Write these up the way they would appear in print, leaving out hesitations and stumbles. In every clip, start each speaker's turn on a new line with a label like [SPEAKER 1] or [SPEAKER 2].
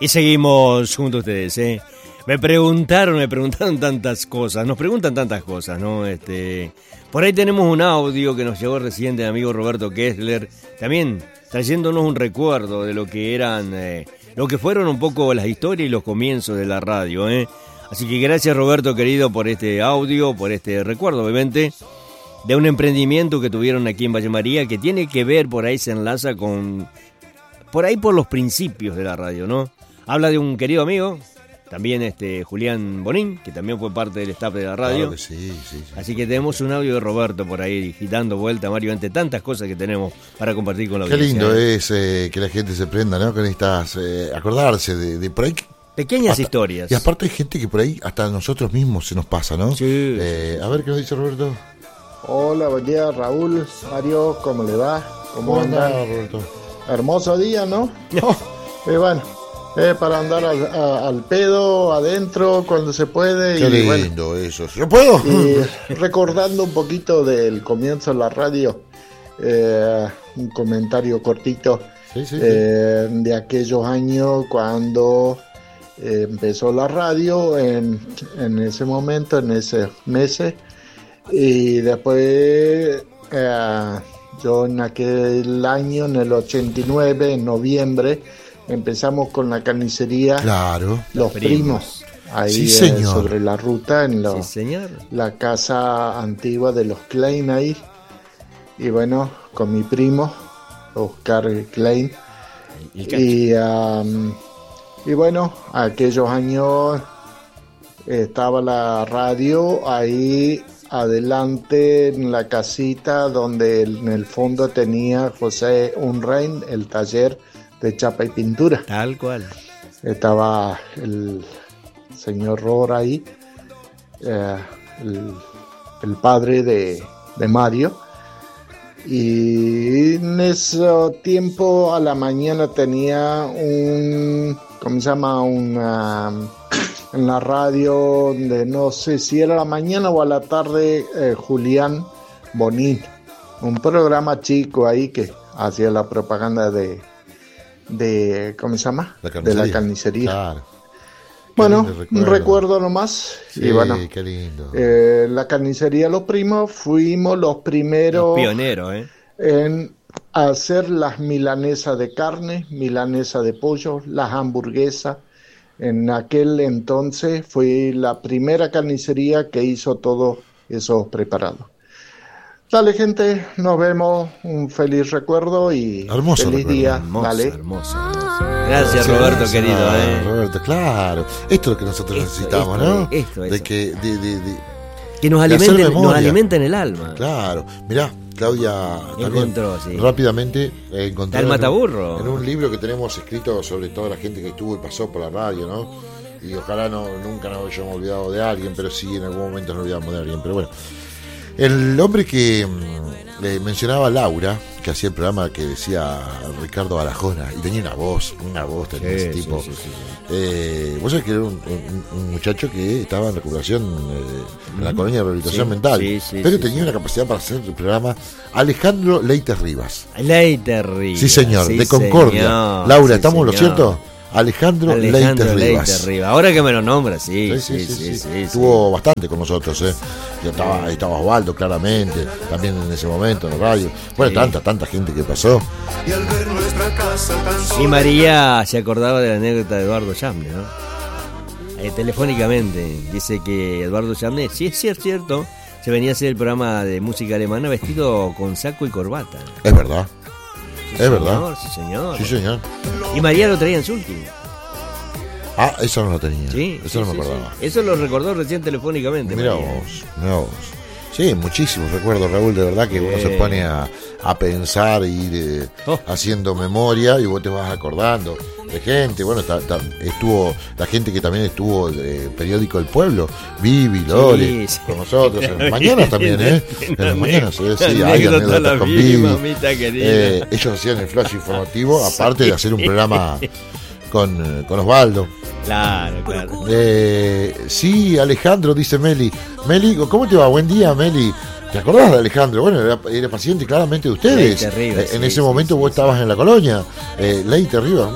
[SPEAKER 1] Y seguimos junto a ustedes, ¿eh? Me preguntaron tantas cosas, nos preguntan tantas cosas, ¿no? Por ahí tenemos un audio que nos llegó recién del amigo Roberto Kessler, también trayéndonos un recuerdo de lo que eran, lo que fueron un poco las historias y los comienzos de la radio, ¿eh? Así que gracias, Roberto querido, por este audio, por este recuerdo, obviamente, de un emprendimiento que tuvieron aquí en Valle María, que tiene que ver, por ahí se enlaza con, por ahí por los principios de la radio, ¿no? Habla de un querido amigo, también Julián Bonín, que también fue parte del staff de la radio.
[SPEAKER 2] Claro que sí.
[SPEAKER 1] Así que tenemos un audio de Roberto por ahí, dando vuelta, Mario, ante tantas cosas que tenemos para compartir con la
[SPEAKER 2] Qué
[SPEAKER 1] audiencia.
[SPEAKER 2] lindo es que la gente se prenda, ¿no? Que necesitas acordarse de por ahí.
[SPEAKER 1] Pequeñas historias.
[SPEAKER 2] Y aparte hay gente que por ahí hasta a nosotros mismos se nos pasa, ¿no?
[SPEAKER 1] Sí.
[SPEAKER 2] A ver qué nos dice Roberto.
[SPEAKER 3] Hola, buen día, Raúl, Mario, ¿cómo le va? ¿Cómo andan?
[SPEAKER 2] Roberto?
[SPEAKER 3] Hermoso día, ¿no? Bueno, para andar al pedo, adentro, cuando se puede.
[SPEAKER 2] Qué
[SPEAKER 3] y
[SPEAKER 2] lindo
[SPEAKER 3] bueno,
[SPEAKER 2] eso. ¿Yo puedo?
[SPEAKER 3] Y recordando un poquito del comienzo de la radio, un comentario cortito de aquellos años cuando empezó la radio, en ese momento, en esos meses, y después yo en aquel año, en el 89, en noviembre, empezamos con la carnicería.
[SPEAKER 2] Claro.
[SPEAKER 3] Los primos. Ahí
[SPEAKER 2] Sí, señor.
[SPEAKER 3] sobre la ruta, en
[SPEAKER 1] Sí, señor.
[SPEAKER 3] la casa antigua de los Klein ahí. Y bueno, con mi primo, Oscar Klein. Y bueno, aquellos años estaba la radio ahí adelante en la casita donde en el fondo tenía José Unrein el taller de chapa y pintura.
[SPEAKER 1] Tal cual.
[SPEAKER 3] Estaba el señor Rora ahí, el padre de Mario. Y en ese tiempo a la mañana tenía ¿cómo se llama? En la radio, de no sé si era a la mañana o a la tarde, Julián Bonín, un programa chico ahí que hacía la propaganda de ¿cómo se llama? De la carnicería.
[SPEAKER 2] Claro.
[SPEAKER 3] Bueno, un recuerdo nomás.
[SPEAKER 2] Sí,
[SPEAKER 3] y bueno,
[SPEAKER 2] qué lindo.
[SPEAKER 3] La carnicería Los Primos fuimos los primeros,
[SPEAKER 1] Los pioneros,
[SPEAKER 3] en hacer las milanesas de carne, milanesa de pollo, las hamburguesas. En aquel entonces fue la primera carnicería que hizo todo eso preparado. Dale, gente, nos vemos, un feliz recuerdo y
[SPEAKER 2] Hermoso
[SPEAKER 3] feliz
[SPEAKER 2] recuerdo.
[SPEAKER 3] día.
[SPEAKER 1] Hermoso,
[SPEAKER 3] Dale.
[SPEAKER 1] hermoso. Gracias, Roberto, querido.
[SPEAKER 2] Roberto, claro. Esto es lo que nosotros necesitamos, ¿no?
[SPEAKER 1] Esto.
[SPEAKER 2] De que
[SPEAKER 1] nos
[SPEAKER 2] de hacer memoria.
[SPEAKER 1] alimenta en el alma.
[SPEAKER 2] Claro. Mirá, Claudia
[SPEAKER 1] Encontró, sí.
[SPEAKER 2] rápidamente encontró
[SPEAKER 1] El mataburro.
[SPEAKER 2] en un libro que tenemos escrito sobre toda la gente que estuvo y pasó por la radio, ¿no? Y ojalá nunca nos hayamos olvidado de alguien, pero sí en algún momento nos olvidamos de alguien. Pero bueno, el hombre que mencionaba Laura, que hacía el programa que decía Ricardo Barajona, y tenía una voz tenía ese tipo.
[SPEAKER 1] Sí.
[SPEAKER 2] Vos sabés que era un muchacho que estaba en recuperación en la colonia de rehabilitación mental, pero tenía una capacidad para hacer el programa. Alejandro Leite Rivas.
[SPEAKER 1] Leite Rivas.
[SPEAKER 2] Sí, señor, de Concordia.
[SPEAKER 1] Señor,
[SPEAKER 2] Laura, ¿estamos lo cierto? Alejandro Leite Rivas.
[SPEAKER 1] Ahora que me lo nombra, sí.
[SPEAKER 2] Estuvo bastante con nosotros, Y estaba Osvaldo, claramente, también en ese momento en la radio. Bueno, tanta gente que pasó.
[SPEAKER 1] Y María se acordaba de la anécdota de Eduardo Chamne, ¿no? Telefónicamente dice que Eduardo Chamne, sí es cierto, se venía a hacer el programa de música alemana vestido con saco y corbata.
[SPEAKER 2] Es verdad.
[SPEAKER 1] Sí,
[SPEAKER 2] es
[SPEAKER 1] señor,
[SPEAKER 2] verdad.
[SPEAKER 1] Sí, señor.
[SPEAKER 2] Sí, señor.
[SPEAKER 1] Y María lo traía en sulky.
[SPEAKER 2] Ah, eso no lo tenía.
[SPEAKER 1] Sí,
[SPEAKER 2] eso no me acordaba.
[SPEAKER 1] Sí. Eso lo recordó recién telefónicamente.
[SPEAKER 2] Mirá vos. Sí, muchísimos recuerdos, Raúl, de verdad que uno se pone a pensar e ir haciendo memoria y vos te vas acordando de gente. Bueno, estuvo la gente que también estuvo del periódico El Pueblo, Vivi, Lore, con nosotros. En las mañanas también, En las mañanas, sí, hay anécdotas con Vivi. Ellos hacían el flash informativo, aparte de hacer un programa con Osvaldo.
[SPEAKER 1] Claro.
[SPEAKER 2] Sí, Alejandro, dice Meli. Meli, ¿cómo te va? Buen día, Meli. ¿Te acordás de Alejandro? Bueno, era paciente claramente de ustedes.
[SPEAKER 1] Rivas,
[SPEAKER 2] en ese momento vos estabas en la colonia. Leite Rivas,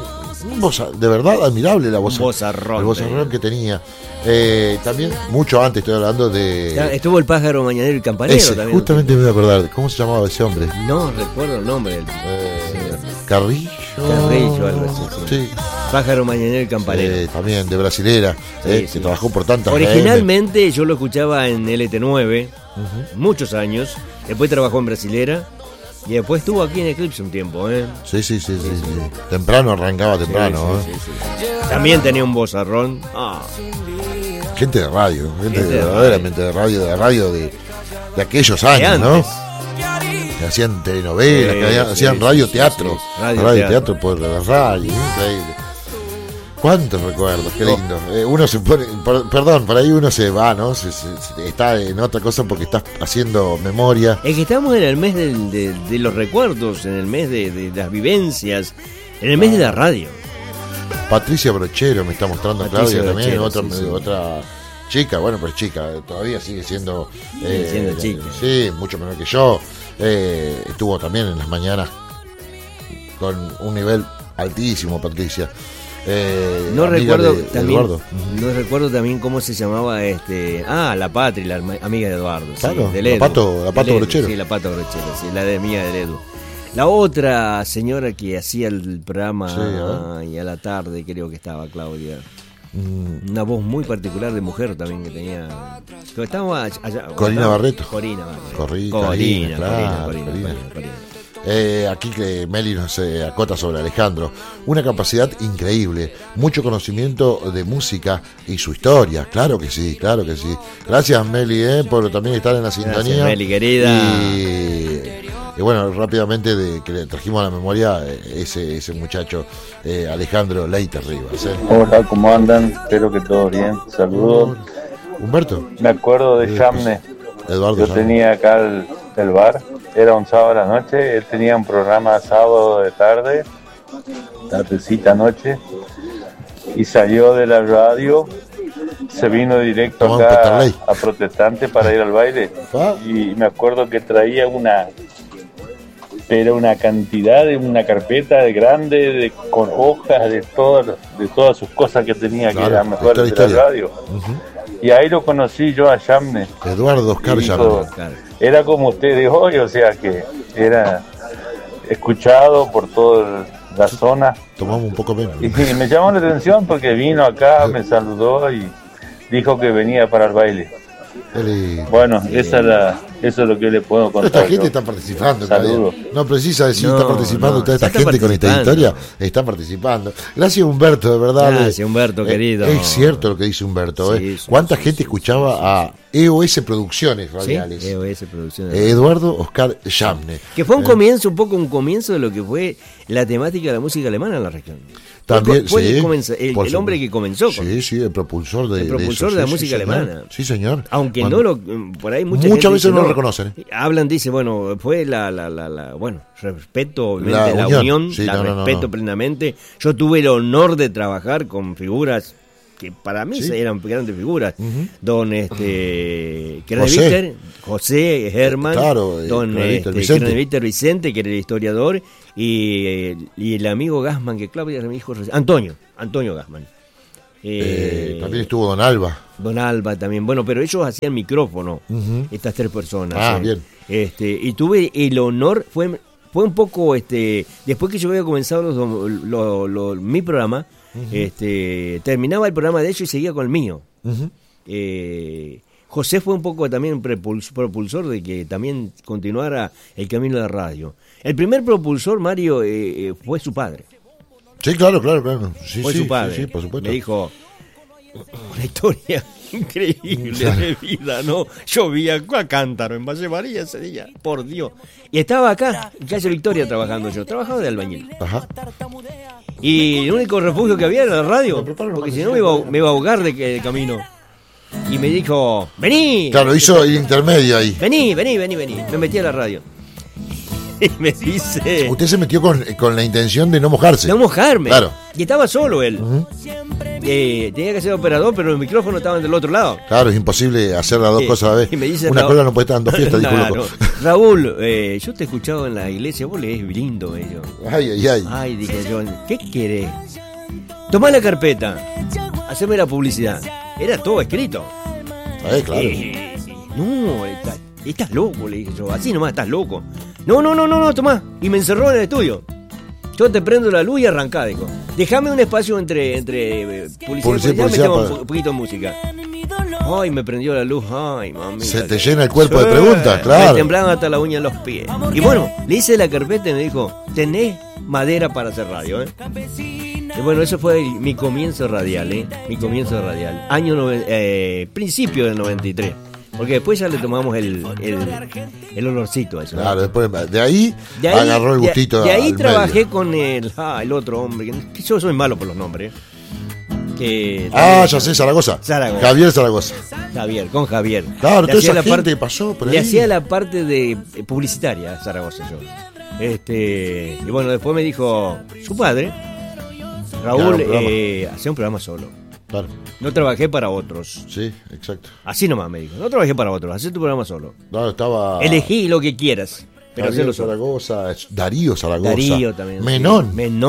[SPEAKER 2] de verdad admirable la voz.
[SPEAKER 1] Vozarrón.
[SPEAKER 2] El vozarrón que tenía. También, mucho antes estoy hablando de...
[SPEAKER 1] Estuvo el pájaro mañanero y campanero también.
[SPEAKER 2] Justamente me voy a acordar. ¿Cómo se llamaba ese hombre?
[SPEAKER 1] No recuerdo el nombre del
[SPEAKER 2] Carrillo,
[SPEAKER 1] algo así. Sí. Pájaro mañanero y campanero.
[SPEAKER 2] También de brasilera, que trabajó por tantas.
[SPEAKER 1] Originalmente yo lo escuchaba en LT9, muchos años. Después trabajó en brasilera. Y después estuvo aquí en Eclipse un tiempo,
[SPEAKER 2] Sí. Temprano, arrancaba temprano,
[SPEAKER 1] sí. También tenía un vozarrón.
[SPEAKER 2] Gente de radio, verdaderamente de radio de aquellos años, ¿no? Que hacían telenovelas, que hacían radioteatro. Radioteatro por la radio, increíble. ¿Cuántos recuerdos? Qué lindo. Uno se pone, por ahí uno se va, ¿no? Está en otra cosa porque estás haciendo memoria.
[SPEAKER 1] Es que estamos en el mes de los recuerdos, en el mes de las vivencias, en el mes de la radio.
[SPEAKER 2] Patricia Brochero me está mostrando, Claudia también, otra chica, bueno, pues chica, todavía sigue siendo
[SPEAKER 1] chica.
[SPEAKER 2] Sí, mucho menor que yo. Estuvo también en las mañanas con un nivel altísimo, Patricia.
[SPEAKER 1] No recuerdo también, no recuerdo también cómo se llamaba la Patri, la amiga de Eduardo.
[SPEAKER 2] Claro,
[SPEAKER 1] sí,
[SPEAKER 2] la Pato Brochero.
[SPEAKER 1] Sí, la Pato Brochero, sí, la de amiga de Edu. La otra señora que hacía el programa y a la tarde creo que estaba Claudia. Una voz muy particular de mujer también que tenía. Estaba allá,
[SPEAKER 2] Corina Barreto.
[SPEAKER 1] Corina.
[SPEAKER 2] Aquí que Meli nos acota sobre Alejandro, una capacidad increíble, mucho conocimiento de música y su historia, claro que sí. Gracias Meli, por también estar en la sintonía.
[SPEAKER 1] Gracias, Meli, querida.
[SPEAKER 2] Y bueno, rápidamente que le trajimos a la memoria ese muchacho, Alejandro Leiter Rivas.
[SPEAKER 4] Hola, ¿cómo andan? Espero que todo bien. Saludos.
[SPEAKER 2] Humberto.
[SPEAKER 4] Me acuerdo de Yamne.
[SPEAKER 2] Eduardo.
[SPEAKER 4] Yo tenía acá el bar. Era un sábado a la noche, él tenía un programa sábado de tarde, tardecita noche, y salió de la radio, se vino directo acá a Protestante para ir al baile, y me acuerdo que traía una cantidad de una carpeta de grande, con hojas de todas sus cosas que tenía, que eran mejores de la radio. Y ahí lo conocí yo a Yamne.
[SPEAKER 2] Eduardo Oscar Yamne.
[SPEAKER 4] Era como ustedes hoy, o sea que era escuchado por toda la zona.
[SPEAKER 2] Tomamos un poco menos.
[SPEAKER 4] Y me llamó la atención porque vino acá, me saludó y dijo que venía para el baile. Bueno, eso es lo que le puedo contar.
[SPEAKER 2] Esta gente está participando.
[SPEAKER 4] Saludos.
[SPEAKER 2] No precisa decir está participando. Toda esta gente con esta historia está participando. Gracias Humberto, de verdad.
[SPEAKER 1] Gracias Humberto, querido.
[SPEAKER 2] Es cierto lo que dice Humberto. ¿Cuánta gente escuchaba a EOS Producciones Radiales?
[SPEAKER 1] Sí, EOS Producciones.
[SPEAKER 2] Eduardo Oscar Yamne.
[SPEAKER 1] Que fue un comienzo de lo que fue la temática de la música alemana en la región.
[SPEAKER 2] También,
[SPEAKER 1] fue el hombre que comenzó con
[SPEAKER 2] el propulsor de
[SPEAKER 1] la música alemana.
[SPEAKER 2] Sí, señor.
[SPEAKER 1] Aunque por ahí
[SPEAKER 2] muchas veces no lo reconocen.
[SPEAKER 1] Hablan, dice, fue respeto, obviamente, la unión, respeto plenamente. Yo tuve el honor de trabajar con figuras que para mí eran grandes figuras. Don José Herman, don Víctor Vicente, que era el historiador, y el amigo Gassman, que Claudia me dijo, Antonio Gassman.
[SPEAKER 2] También estuvo Don Alba.
[SPEAKER 1] Don Alba también, pero ellos hacían micrófono, estas tres personas.
[SPEAKER 2] Bien.
[SPEAKER 1] Y tuve el honor, fue un poco, después que yo había comenzado mi programa, terminaba el programa de ellos y seguía con el mío. José fue un poco también propulsor de que también continuara el camino de la radio. El primer propulsor, Mario, fue su padre.
[SPEAKER 2] Sí, claro. Sí,
[SPEAKER 1] fue su padre.
[SPEAKER 2] Sí, por supuesto.
[SPEAKER 1] Me dijo una historia increíble de vida, ¿no? Llovía a cántaro en Valle María ese día, por Dios. Y estaba acá, en Calle Victoria, trabajando yo. Trabajaba de albañil.
[SPEAKER 2] Ajá.
[SPEAKER 1] Y el único refugio que había era la radio, porque si no me iba a ahogar de camino. Y me dijo, vení.
[SPEAKER 2] Claro, hizo el intermedio ahí.
[SPEAKER 1] Vení. Me metí a la radio. Y me dice...
[SPEAKER 2] Usted se metió con la intención de no mojarse.
[SPEAKER 1] No mojarme.
[SPEAKER 2] Claro.
[SPEAKER 1] Y estaba solo él. Tenía que ser operador, pero los micrófonos estaban del otro lado.
[SPEAKER 2] Claro, es imposible hacer las dos cosas a la vez.
[SPEAKER 1] Y me dice,
[SPEAKER 2] una cola no puede estar en dos fiestas, dijo loco.
[SPEAKER 1] No. Raúl, yo te he escuchado en la iglesia, vos lees lindo ello.
[SPEAKER 2] Ay.
[SPEAKER 1] Ay, dije yo, ¿qué querés? tomá la carpeta, haceme la publicidad. Era todo escrito.
[SPEAKER 2] Claro.
[SPEAKER 1] No, estás loco, le dije yo. Así nomás, estás loco. No, tomá. Y me encerró en el estudio. Yo te prendo la luz y arrancá, dijo. Déjame un espacio entre publicidad y metemos un poquito de música. Ay, me prendió la luz. Ay, mami.
[SPEAKER 2] Se te llena el cuerpo de preguntas, claro.
[SPEAKER 1] Me temblaban hasta la uña en los pies. Y bueno, le hice la carpeta y me dijo, tenés madera para hacer radio, Y bueno, eso fue mi comienzo radial, Mi comienzo radial. Principio del 93. Porque después ya le tomamos el olorcito a eso.
[SPEAKER 2] Claro, después de ahí agarró el gustito.
[SPEAKER 1] De ahí trabajé con el otro hombre, que yo soy malo por los nombres.
[SPEAKER 2] Ya sé, Zaragoza. Javier Zaragoza.
[SPEAKER 1] Con Javier.
[SPEAKER 2] Claro, toda esa gente pasó por ahí.
[SPEAKER 1] Le hacía la parte de publicitaria a Zaragoza yo. Y bueno, después me dijo su padre, Raúl, hacía un programa solo.
[SPEAKER 2] Claro.
[SPEAKER 1] No trabajé para otros.
[SPEAKER 2] Sí, exacto.
[SPEAKER 1] Así nomás me dijo. No trabajé para otros, hacé tu programa solo.
[SPEAKER 2] No, estaba...
[SPEAKER 1] Elegí lo que quieras. Pero
[SPEAKER 2] Darío Zaragoza, Darío Zaragoza.
[SPEAKER 1] Darío también.
[SPEAKER 2] Menón.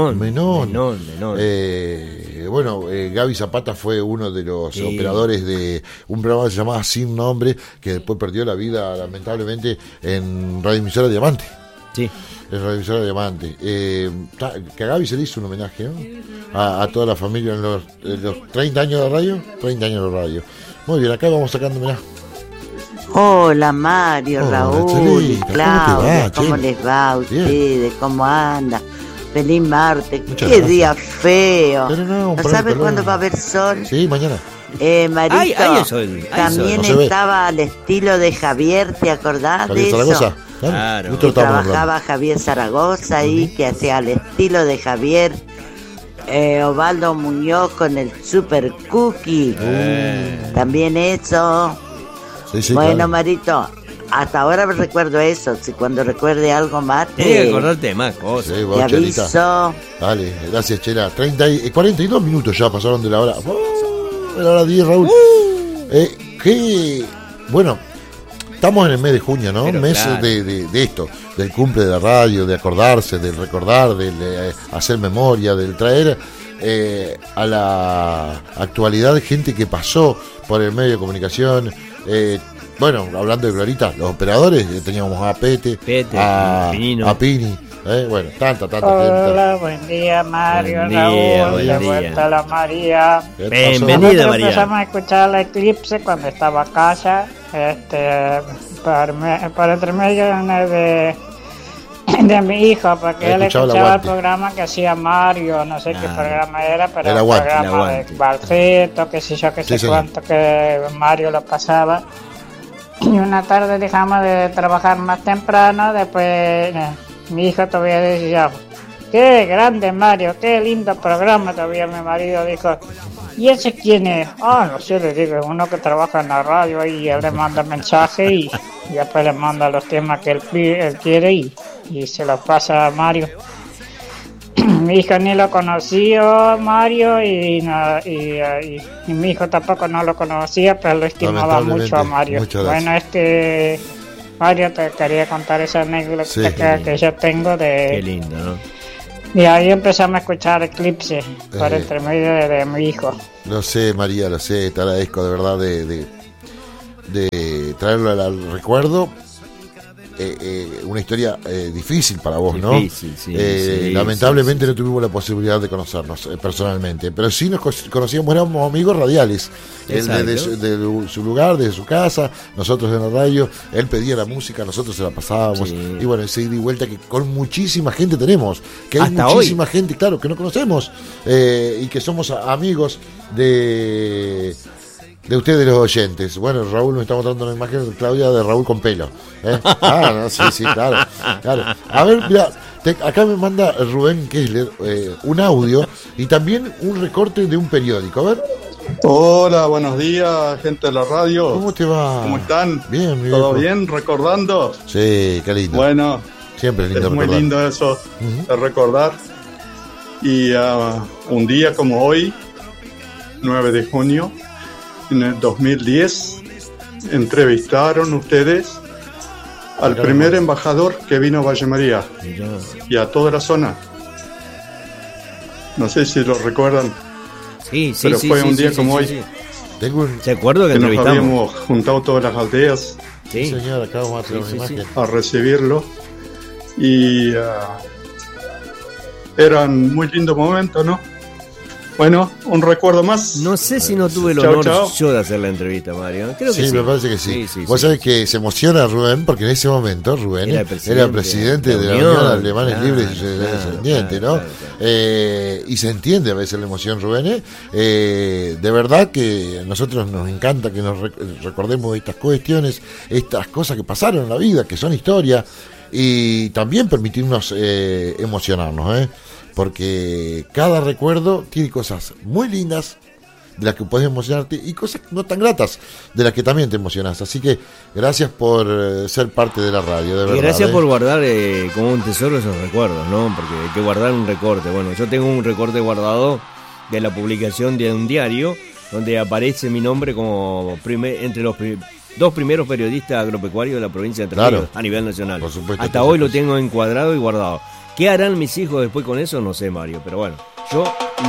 [SPEAKER 1] Menón.
[SPEAKER 2] Gaby Zapata fue uno de los operadores de un programa que se llamaba Sin Nombre, que después perdió la vida, lamentablemente, en Radio Emisora Diamante.
[SPEAKER 1] Sí.
[SPEAKER 2] En Radio Emisora Diamante. Que a Gaby se le hizo un homenaje, ¿no? A toda la familia en los 30 años de radio. 30 años de radio. Muy bien, acá vamos sacando, mirá.
[SPEAKER 5] Hola Mario, Raúl,
[SPEAKER 2] Chelita,
[SPEAKER 5] Claudia, ¿cómo les va a ustedes?
[SPEAKER 2] Bien.
[SPEAKER 5] ¿Cómo anda? Feliz martes,
[SPEAKER 2] Muchas
[SPEAKER 5] qué
[SPEAKER 2] gracias.
[SPEAKER 5] día feo.
[SPEAKER 2] Pero no
[SPEAKER 5] ¿Sabe cuándo va a haber sol?
[SPEAKER 2] Sí, mañana.
[SPEAKER 5] Marito,
[SPEAKER 1] Hay sol.
[SPEAKER 5] también
[SPEAKER 2] No
[SPEAKER 5] estaba al estilo de Javier, ¿te acordás
[SPEAKER 2] Javier
[SPEAKER 5] de eso?
[SPEAKER 2] Zaragoza.
[SPEAKER 1] Claro.
[SPEAKER 2] Justo
[SPEAKER 5] Y
[SPEAKER 2] lo estábamos
[SPEAKER 5] trabajaba Javier Zaragoza ahí, que hacía al estilo de Javier. Osvaldo Muñoz con el Super Cookie. También eso.
[SPEAKER 2] Sí,
[SPEAKER 5] Bueno,
[SPEAKER 2] claro.
[SPEAKER 5] Marito, hasta ahora recuerdo eso. Si cuando recuerde algo más,
[SPEAKER 1] Tienes que acordarte de más cosas.
[SPEAKER 2] Sí,
[SPEAKER 5] te
[SPEAKER 2] vos, Chelita.
[SPEAKER 5] aviso.
[SPEAKER 2] Dale, gracias, Chela. 42 minutos ya pasaron de la hora. De la hora 10, Raúl. Bueno, estamos en el mes de junio, ¿no?
[SPEAKER 1] Pero
[SPEAKER 2] Mes
[SPEAKER 1] claro.
[SPEAKER 2] de esto, del cumple de la radio, de acordarse, del recordar, del hacer memoria, del traer a la actualidad gente que pasó por el medio de comunicación. Bueno, hablando de Glorita, los operadores, teníamos a Pete, a Pini, bueno, tanta gente.
[SPEAKER 6] Hola, buen día Mario,
[SPEAKER 1] Buen día,
[SPEAKER 6] Raúl,
[SPEAKER 1] buen
[SPEAKER 6] de
[SPEAKER 1] día.
[SPEAKER 6] vuelta a la María.
[SPEAKER 1] Bienvenida,
[SPEAKER 6] Nosotros
[SPEAKER 1] María.
[SPEAKER 6] empezamos a escuchar la Eclipse cuando estaba a casa, por entre medio de mi hijo, porque él escuchaba el programa que hacía Mario, no sé qué programa era, pero
[SPEAKER 2] el
[SPEAKER 6] un
[SPEAKER 2] Aguante,
[SPEAKER 6] programa de Balceto, qué sé yo, qué sé cuánto, que Mario lo pasaba. Y una tarde dejamos de trabajar más temprano, después mi hijo todavía decía, qué grande Mario, qué lindo programa. Todavía mi marido dijo, ¿y ese quién es? No sé, le digo, uno que trabaja en la radio y él le manda mensaje y después le manda los temas que él quiere y se los pasa a Mario. Mi hijo ni lo conocía, Mario, y mi hijo tampoco no lo conocía, pero lo estimaba mucho a Mario. Bueno, Mario, te quería contar esa anécdota que yo tengo de...
[SPEAKER 1] Qué lindo, ¿no?
[SPEAKER 6] Y ahí empezamos a escuchar Eclipse por entre medio de mi hijo.
[SPEAKER 2] Lo sé, María, lo sé, te agradezco de verdad de traerlo al recuerdo. Una historia difícil para vos, ¿no?
[SPEAKER 1] Sí,
[SPEAKER 2] lamentablemente no tuvimos la posibilidad de conocernos personalmente, pero sí nos conocíamos, éramos amigos radiales. Él de su lugar, desde su casa, nosotros en la radio, él pedía la música, nosotros se la pasábamos, y bueno, ese ida y vuelta que con muchísima gente tenemos, que hay
[SPEAKER 1] hasta
[SPEAKER 2] muchísima
[SPEAKER 1] hoy.
[SPEAKER 2] gente, claro, que no conocemos, y que somos amigos de ustedes los oyentes. Bueno, Raúl me está mostrando una imagen, Claudia, de Raúl con pelo. Sí, claro. A ver, mira, acá me manda Rubén Kessler un audio y también un recorte de un periódico. A ver.
[SPEAKER 7] Hola, buenos días, gente de la radio.
[SPEAKER 2] ¿Cómo te va?
[SPEAKER 7] ¿Cómo están?
[SPEAKER 2] Bien, mi
[SPEAKER 7] ¿Todo
[SPEAKER 2] viejo.
[SPEAKER 7] bien? ¿Recordando?
[SPEAKER 2] Sí, qué lindo.
[SPEAKER 7] Bueno,
[SPEAKER 2] siempre lindo
[SPEAKER 7] es muy
[SPEAKER 2] recordar.
[SPEAKER 7] lindo eso, de recordar. Y un día como hoy, 9 de junio, en el 2010, entrevistaron ustedes al primer embajador que vino a Valle María y a toda la zona. No sé si lo recuerdan. pero fue un día como hoy.
[SPEAKER 1] ¿Se acuerda que
[SPEAKER 7] nos habíamos juntado todas las aldeas?
[SPEAKER 2] Sí, señor, acá vamos a hacer una imagen.
[SPEAKER 7] A recibirlo. Y eran muy lindos momentos, ¿no? Bueno, un recuerdo más.
[SPEAKER 1] No sé si no tuve el honor yo de hacer la entrevista, Mario. Creo que sí.
[SPEAKER 2] Me parece que sí. Vos sabés que se emociona Rubén, porque en ese momento Rubén era presidente de la Unión de Alemanes Libres y Descendientes, ¿no? Claro. Y se entiende a veces la emoción, Rubén. De verdad que a nosotros nos encanta que nos recordemos estas cuestiones, estas cosas que pasaron en la vida, que son historia, y también permitirnos emocionarnos, porque cada recuerdo tiene cosas muy lindas de las que puedes emocionarte y cosas no tan gratas de las que también te emocionas. Así que gracias por ser parte de la radio, de verdad.
[SPEAKER 1] Y gracias por guardar como un tesoro esos recuerdos, ¿no? Porque hay que guardar un recorte. Bueno, yo tengo un recorte guardado de la publicación de un diario donde aparece mi nombre como entre los dos primeros periodistas agropecuarios de la provincia de Entre Ríos a nivel nacional.
[SPEAKER 2] Por supuesto,
[SPEAKER 1] hasta hoy lo tengo encuadrado y guardado. ¿Qué harán mis hijos después con eso? No sé, Mario, pero bueno, yo